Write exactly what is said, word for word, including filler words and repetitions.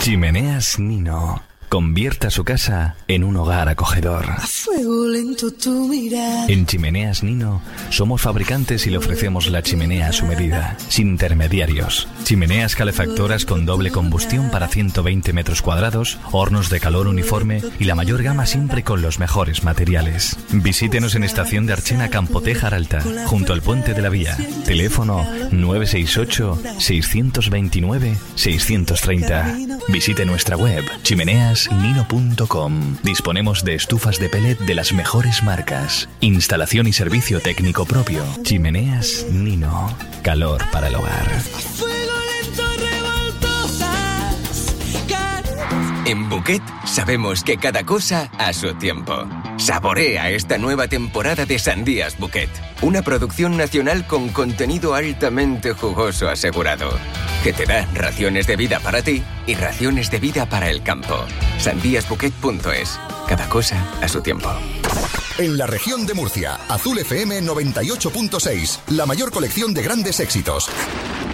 Chimeneas Nino. Convierta su casa en un hogar acogedor. A fuego lento tu mirar. En Chimeneas Nino somos fabricantes y le ofrecemos la chimenea a su medida, sin intermediarios. Chimeneas calefactoras con doble combustión para ciento veinte metros cuadrados, hornos de calor uniforme y la mayor gama siempre con los mejores materiales. Visítenos en Estación de Archena, Campotejar Alta, junto al Puente de la Vía. Teléfono nueve seis ocho, seis dos nueve, seis tres cero. Visite nuestra web chimeneas nino punto com. Disponemos de estufas de pellet de las mejores marcas. Instalación y servicio técnico propio. Chimeneas Nino. Calor para el hogar. En Bouquet sabemos que cada cosa a su tiempo. Saborea esta nueva temporada de Sandías Bouquet, una producción nacional con contenido altamente jugoso asegurado, que te da raciones de vida para ti y raciones de vida para el campo. sandías bouquet punto es. Cada cosa a su tiempo. En la región de Murcia, Azul F M noventa y ocho punto seis, la mayor colección de grandes éxitos.